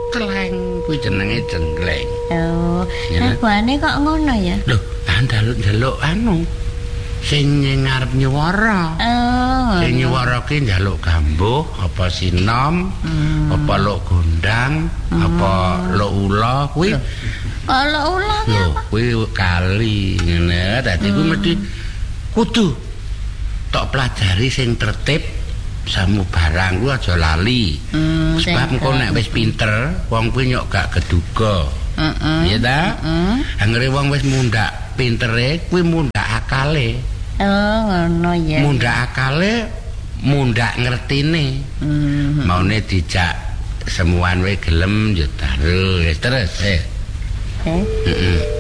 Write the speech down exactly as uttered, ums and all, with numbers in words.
Kleng kuwi jenenge jenggleng. Oh, sabane kok ngono ya? Lho, njaluk-njaluk anu sing ngarep nyuwara. Oh. Sing nyuwara ki njaluk gambuh, apa sinom, hmm. apa luk gondang, hmm. apa luk ula kuwi. Luk ula ki apa? Kuwi kali ngene. Dadi kuwi mesti kudu tok pelajari sing tertib. Samu barang ku aja lali. Hmm, sebab engko nek wis pinter, wong kuwi nyok gak keduga. Heeh. Iya ta? Heeh. Anggere wong wis mundhak pintere, kuwi mundhak akale. Oh, ngono ya. Mundhak akale, mundhak ngertine. Hmm. Maune dijak semuan we gelem yo terus, terus. Eh. Eh. Heeh.